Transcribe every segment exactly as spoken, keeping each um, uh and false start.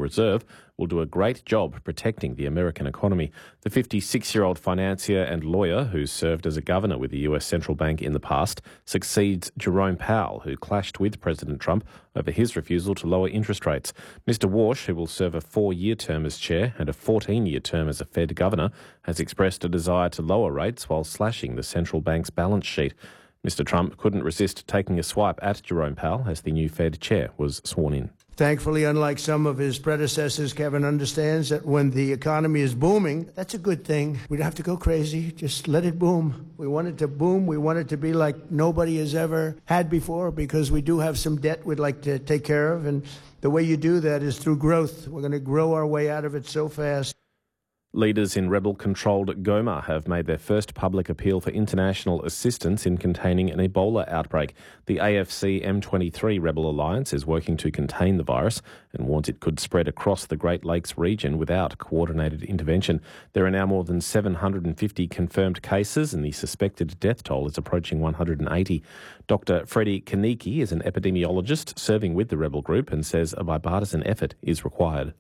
Reserve will do a great job protecting the American economy. The fifty-six-year-old financier and lawyer who served as a governor with the U S Central Bank in the past succeeds Jerome Powell, who clashed with President Trump over his refusal to lower interest rates. Mister Warsh, who will serve a four-year term as chair and a fourteen-year term as a Fed governor, has expressed a desire to lower rates while slashing the central bank's balance sheet. Mister Trump couldn't resist taking a swipe at Jerome Powell as the new Fed chair was sworn in. Thankfully, unlike some of his predecessors, Kevin understands that when the economy is booming, that's a good thing. We don't have to go crazy. Just let it boom. We want it to boom. We want it to be like nobody has ever had before, because we do have some debt we'd like to take care of. And the way you do that is through growth. We're going to grow our way out of it so fast. Leaders in rebel-controlled Goma have made their first public appeal for international assistance in containing an Ebola outbreak. The A F C M twenty-three Rebel Alliance is working to contain the virus and warns it could spread across the Great Lakes region without coordinated intervention. There are now more than seven hundred fifty confirmed cases and the suspected death toll is approaching one hundred eighty. Doctor Freddie Kaniki is an epidemiologist serving with the rebel group and says a bipartisan effort is required.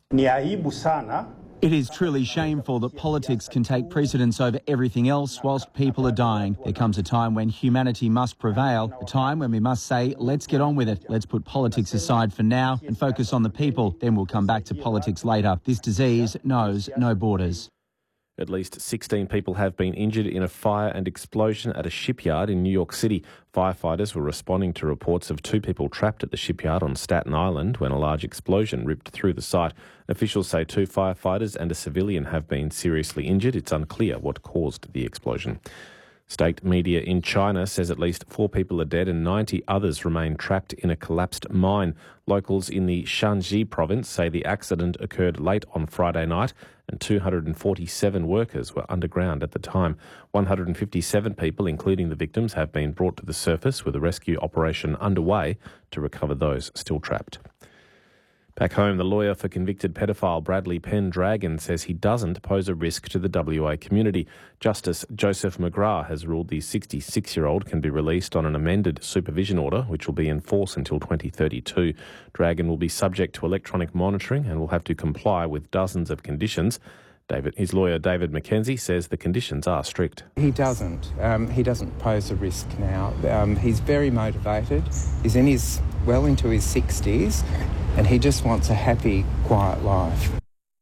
It is truly shameful that politics can take precedence over everything else whilst people are dying. There comes a time when humanity must prevail, a time when we must say, let's get on with it. Let's put politics aside for now and focus on the people. Then we'll come back to politics later. This disease knows no borders. At least sixteen people have been injured in a fire and explosion at a shipyard in New York City. Firefighters were responding to reports of two people trapped at the shipyard on Staten Island when a large explosion ripped through the site. Officials say two firefighters and a civilian have been seriously injured. It's unclear what caused the explosion. State media in China says at least four people are dead and ninety others remain trapped in a collapsed mine. Locals in the Shanxi province say the accident occurred late on Friday night and two hundred forty-seven workers were underground at the time. one hundred fifty-seven people, including the victims, have been brought to the surface with a rescue operation underway to recover those still trapped. Back home, the lawyer for convicted pedophile Bradley Pendragon says he doesn't pose a risk to the W A community. Justice Joseph McGrath has ruled the sixty-six-year-old can be released on an amended supervision order, which will be in force until twenty thirty-two. Dragon will be subject to electronic monitoring and will have to comply with dozens of conditions. David, his lawyer David McKenzie says the conditions are strict. He doesn't. Um, he doesn't pose a risk now. Um, he's very motivated. He's in his well into his sixties. And he just wants a happy, quiet life.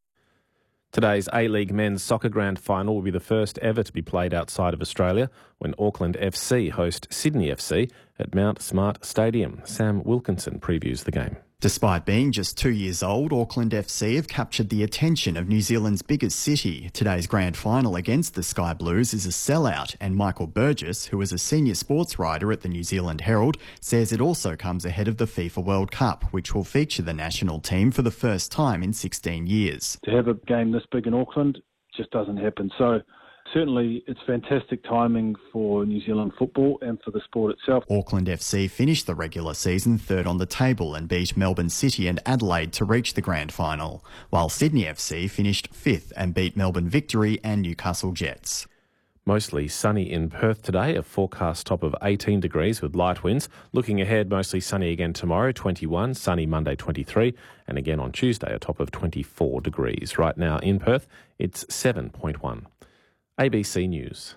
Today's A-League men's soccer grand final will be the first ever to be played outside of Australia when Auckland F C host Sydney F C at Mount Smart Stadium. Sam Wilkinson previews the game. Despite being just two years old, Auckland F C have captured the attention of New Zealand's biggest city. Today's grand final against the Sky Blues is a sellout, and Michael Burgess, who is a senior sports writer at the New Zealand Herald, says it also comes ahead of the FIFA World Cup, which will feature the national team for the first time in sixteen years. To have a game this big in Auckland just doesn't happen. So certainly it's fantastic timing for New Zealand football and for the sport itself. Auckland F C finished the regular season third on the table and beat Melbourne City and Adelaide to reach the grand final, while Sydney F C finished fifth and beat Melbourne Victory and Newcastle Jets. Mostly sunny in Perth today, a forecast top of eighteen degrees with light winds. Looking ahead, mostly sunny again tomorrow, twenty-one, sunny Monday, twenty-three, and again on Tuesday, a top of twenty-four degrees. Right now in Perth, it's seven point one. A B C News.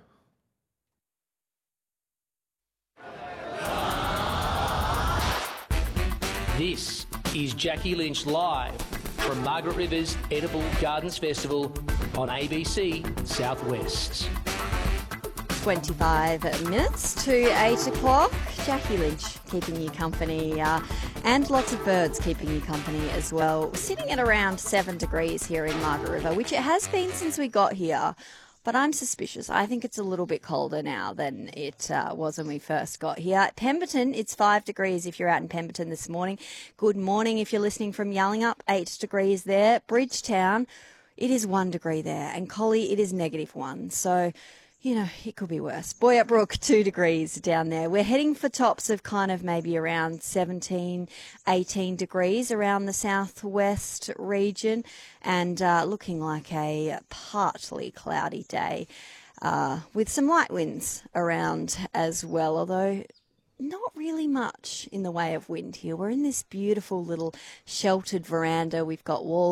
This is Jackie Lynch live from Margaret River's Edible Gardens Festival on A B C Southwest. twenty-five minutes to eight o'clock. Jackie Lynch keeping you company uh, and lots of birds keeping you company as well. We're sitting at around seven degrees here in Margaret River, which it has been since we got here. But I'm suspicious. I think it's a little bit colder now than it uh, was when we first got here. Pemberton, it's five degrees if you're out in Pemberton this morning. Good morning if you're listening from Yallingup, eight degrees there. Bridgetown, it is one degree there. And Collie, it is negative one. So, you know, it could be worse. Boyup Brook, two degrees down there. We're heading for tops of kind of maybe around seventeen, eighteen degrees around the southwest region and uh, looking like a partly cloudy day uh, with some light winds around as well, although not really much in the way of wind here. We're in this beautiful little sheltered veranda. We've got walls